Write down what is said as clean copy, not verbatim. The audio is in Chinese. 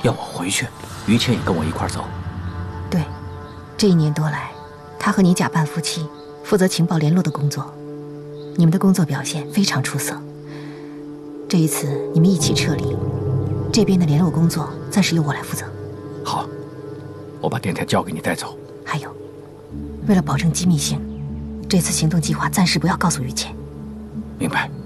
要我回去，于谦也跟我一块走。 对，这1年多来，他和你假扮夫妻，负责情报联络的工作。你们的工作表现非常出色。这一次你们一起撤离，这边的联络工作暂时由我来负责。 好，我把电台交给你带走。 还有，为了保证机密性，这次行动计划暂时不要告诉于谦。 明白。